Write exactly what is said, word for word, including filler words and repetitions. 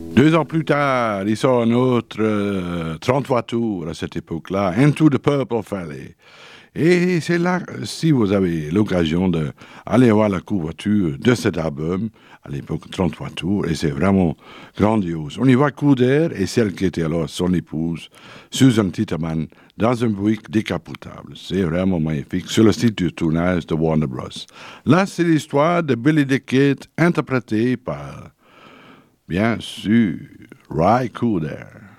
Deux ans plus tard, il sort un autre euh, trente-trois tours à cette époque-là, Into the Purple Valley. Et c'est là, si vous avez l'occasion d'aller voir la couverture de cet album, à l'époque trente-trois tours, et c'est vraiment grandiose. On y voit Cooder et celle qui était alors son épouse, Susan Titterman, dans un Buick décapotable. C'est vraiment magnifique, sur le site du tournage de Warner Bros. Là, c'est l'histoire de Billy the Kid, interprétée par, bien sûr, Ry Cooder.